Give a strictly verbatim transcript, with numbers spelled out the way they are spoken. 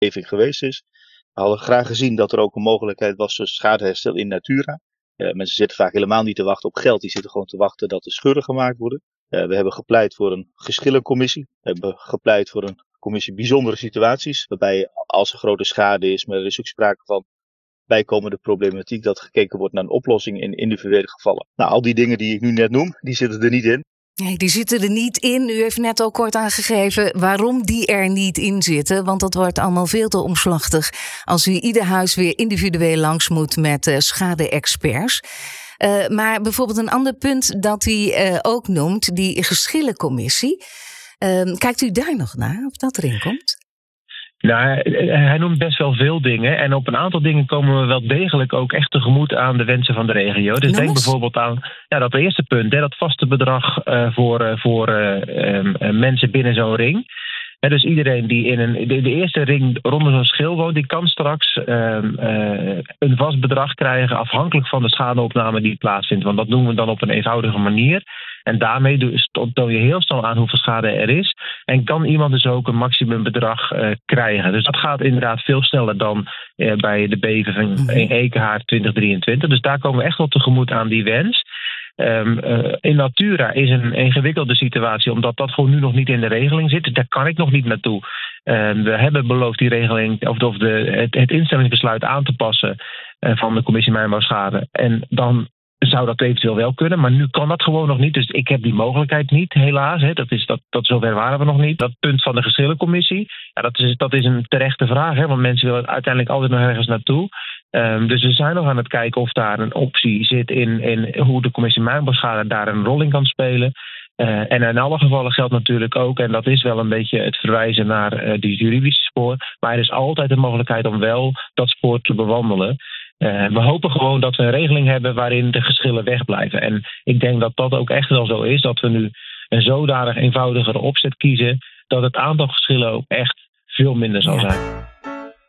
wetgeving geweest is. We hadden graag gezien dat er ook een mogelijkheid was voor schadeherstel in natura. Uh, mensen zitten vaak helemaal niet te wachten op geld. Die zitten gewoon te wachten dat er scheuren gemaakt worden. Uh, we hebben gepleit voor een geschillencommissie. We hebben gepleit voor een commissie bijzondere situaties. Waarbij als er grote schade is, maar er is ook sprake van bijkomende problematiek, dat gekeken wordt naar een oplossing in individuele gevallen. Nou, al die dingen die ik nu net noem, die zitten er niet in. Nee, die zitten er niet in. U heeft net al kort aangegeven waarom die er niet in zitten. Want dat wordt allemaal veel te omslachtig als u ieder huis weer individueel langs moet met uh, schade-experts. Uh, maar bijvoorbeeld een ander punt dat hij uh, ook noemt, die geschillencommissie. Uh, kijkt u daar nog naar, of dat erin komt? Nou, hij noemt best wel veel dingen. En op een aantal dingen komen we wel degelijk ook echt tegemoet aan de wensen van de regio. Dus denk bijvoorbeeld aan ja, dat eerste punt, hè, dat vaste bedrag uh, voor, uh, voor uh, um, uh, mensen binnen zo'n ring. He, dus iedereen die in een, de, de eerste ring rondom zo'n schil woont, die kan straks uh, uh, een vast bedrag krijgen afhankelijk van de schadeopname die plaatsvindt. Want dat doen we dan op een eenvoudige manier. En daarmee dus toon je heel snel aan hoeveel schade er is. En kan iemand dus ook een maximumbedrag uh, krijgen. Dus dat gaat inderdaad veel sneller dan uh, bij de beven van Ekenhaard twintig drieëntwintig. Dus daar komen we echt wel tegemoet aan die wens. Um, uh, in natura is een ingewikkelde situatie, omdat dat gewoon nu nog niet in de regeling zit. Dus daar kan ik nog niet naartoe. Um, we hebben beloofd die regeling, of, of de, het, het instemmingsbesluit aan te passen uh, van de commissie Mijnbouwschade. En dan zou dat eventueel wel kunnen, maar nu kan dat gewoon nog niet. Dus ik heb die mogelijkheid niet, helaas. Hè. Dat is, dat, dat, zover waren we nog niet. Dat punt van de geschillencommissie, ja, dat, is, dat is een terechte vraag. Hè, want mensen willen uiteindelijk altijd nog ergens naartoe. Um, dus we zijn nog aan het kijken of daar een optie zit in, in hoe de commissie Mijnbouwschade daar een rol in kan spelen. Uh, en in alle gevallen geldt natuurlijk ook, en dat is wel een beetje het verwijzen naar uh, die juridische spoor, maar er is altijd de mogelijkheid om wel dat spoor te bewandelen. Uh, we hopen gewoon dat we een regeling hebben waarin de geschillen wegblijven. En ik denk dat dat ook echt wel zo is, dat we nu een zodanig eenvoudigere opzet kiezen, dat het aantal geschillen ook echt veel minder zal zijn.